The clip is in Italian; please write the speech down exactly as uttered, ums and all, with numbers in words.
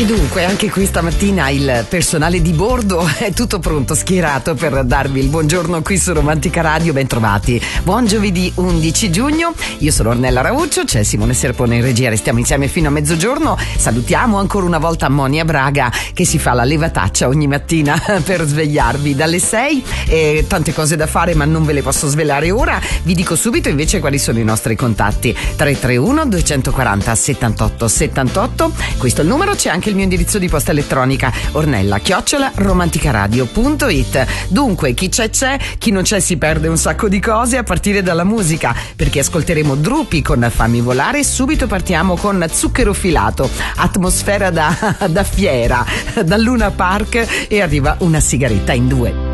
E dunque anche questa mattina il personale di bordo è tutto pronto, schierato per darvi il buongiorno qui su Romantica Radio. Bentrovati, buon giovedì undici giugno. Io sono Ornella Rauccio, c'è Simone Serpone in regia, restiamo insieme fino a mezzogiorno. Salutiamo ancora una volta Monia Braga che si fa la levataccia ogni mattina per svegliarvi dalle sei. E tante cose da fare ma non ve le posso svelare ora. Vi dico subito invece quali sono i nostri contatti: tre tre uno due quattro zero settantotto settantotto. Questo è il numero. C'è anche il mio indirizzo di posta elettronica ornella chiocciola romanticaradio punto it. Dunque chi c'è c'è, chi non c'è si perde un sacco di cose, a partire dalla musica, perché ascolteremo Drupi con Fammi volare. Subito partiamo con Zucchero filato, atmosfera da, da fiera, da Luna Park, e arriva Una sigaretta in due.